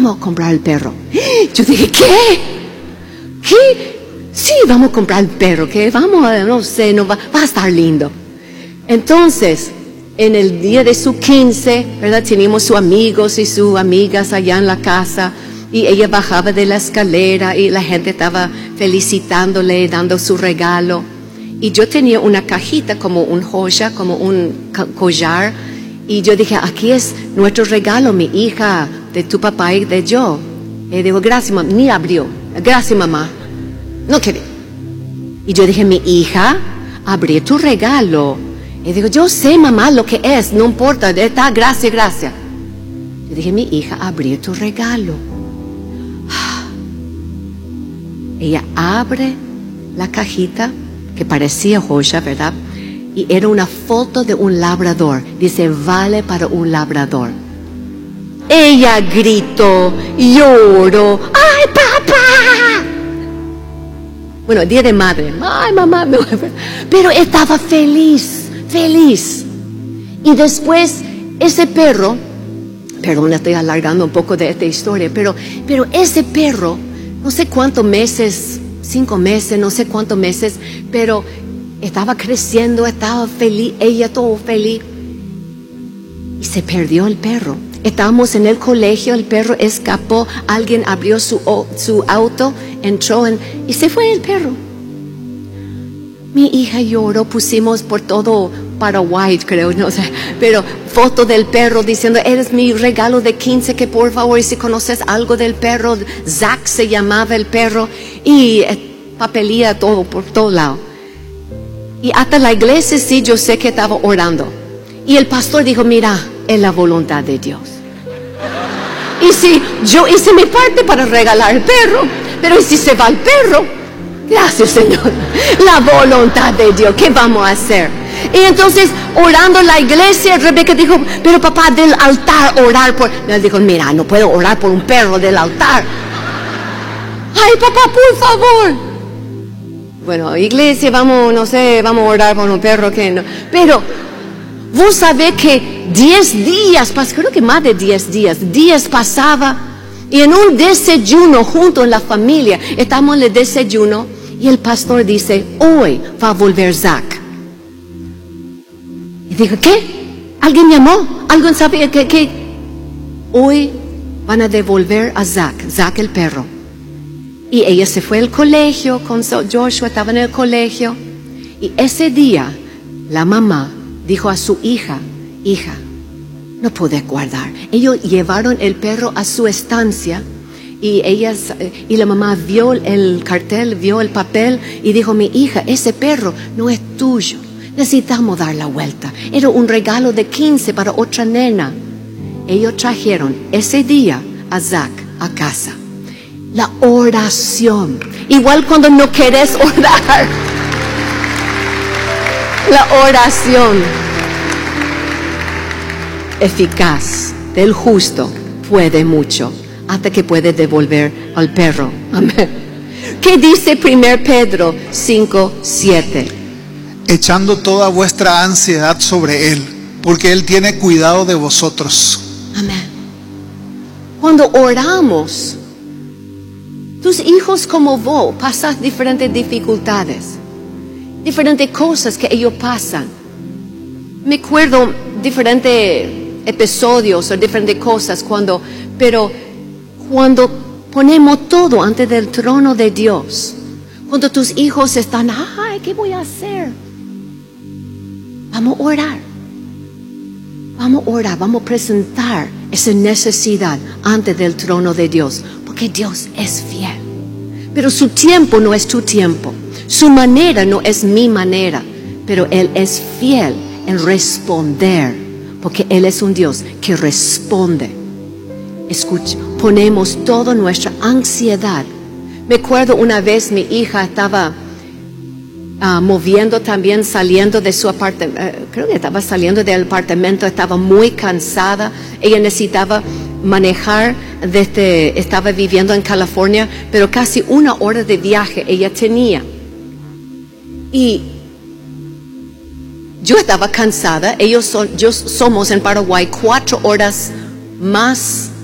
vamos a comprar el perro. Yo dije, ¿qué? Sí, vamos a comprar el perro, que vamos a, no sé, va a estar lindo. Entonces, en el día de su 15, ¿verdad? Teníamos sus amigos y sus amigas allá en la casa, y ella bajaba de la escalera y la gente estaba felicitándole, dando su regalo. Y yo tenía una cajita como un joya, como un collar, y yo dije, aquí es nuestro regalo, mi hija, de tu papá y de yo. Y digo, gracias, mamá. Ni abrió. Gracias, mamá. No quería. Y yo dije, mi hija, abrí tu regalo. Y digo, yo sé, mamá, lo que es, no importa, está, gracias. Yo dije, mi hija, abrí tu regalo. Ella abre la cajita, que parecía joya, ¿verdad? Y era una foto de un labrador. Dice, vale para un labrador. Ella gritó, lloró, ¡ay, papá! Bueno, día de madre, ¡ay, mamá! Pero estaba feliz. Y después, ese perro, perdón, estoy alargando un poco de esta historia, pero ese perro, no sé cuántos meses, 5 meses, no sé cuántos meses, pero estaba creciendo, estaba feliz, ella todo feliz. Y se perdió el perro. Estábamos en el colegio, el perro escapó, alguien abrió su auto, entró y se fue el perro. Mi hija lloró, pusimos por todo Paraguay, creo, no sé, pero foto del perro diciendo, eres mi regalo de 15, que por favor, si conoces algo del perro, Zack se llamaba el perro, y papelía todo, por todo lado. Y hasta la iglesia, sí, yo sé que estaba orando. Y el pastor dijo, mira, es la voluntad de Dios. Y si yo hice mi parte para regalar el perro, pero si se va el perro, gracias, Señor, la voluntad de Dios, ¿qué vamos a hacer? Y entonces, orando en la iglesia, Rebeca dijo, pero papá, del altar orar por... Él dijo, mira, no puedo orar por un perro del altar. Ay, papá, por favor. Bueno, iglesia, vamos, no sé, vamos a orar por un perro que no. Pero, vos sabés que 10 días, creo que más de 10 días pasaba, y en un desayuno junto en la familia, estamos en el desayuno, y el pastor dice, hoy va a volver Zack. Y digo, ¿qué? ¿Alguien llamó? ¿Alguien sabía que hoy van a devolver a Zack el perro? Y ella se fue al colegio, con Joshua estaba en el colegio, y ese día la mamá dijo a su hija, no pude guardar. Ellos llevaron el perro a su estancia, y la mamá vio el cartel, vio el papel, y dijo, mi hija, ese perro no es tuyo, necesitamos dar la vuelta. Era un regalo de 15 para otra nena. Ellos trajeron ese día a Zack a casa. La oración, igual cuando no querés orar, la oración eficaz del justo puede mucho, hasta que puede devolver al perro. Amén. ¿Qué dice 1 Pedro 5:7? Echando toda vuestra ansiedad sobre Él, porque Él tiene cuidado de vosotros. Amén. Cuando oramos, tus hijos como vos pasan diferentes dificultades, diferentes cosas que ellos pasan. Me acuerdo diferentes episodios o diferentes cosas pero cuando ponemos todo ante el trono de Dios, cuando tus hijos están, ay, ¿qué voy a hacer? Vamos a orar. Vamos a presentar esa necesidad ante el trono de Dios, porque Dios es fiel. Pero su tiempo no es tu tiempo, su manera no es mi manera, pero Él es fiel en responder, porque Él es un Dios que responde. Escucha, ponemos toda nuestra ansiedad. Me acuerdo una vez mi hija estaba moviendo también, saliendo de su apartamento, creo que estaba saliendo del apartamento, estaba muy cansada, ella necesitaba manejar estaba viviendo en California, pero casi 1 hora de viaje ella tenía. Y yo estaba cansada, somos en Paraguay 4 horas más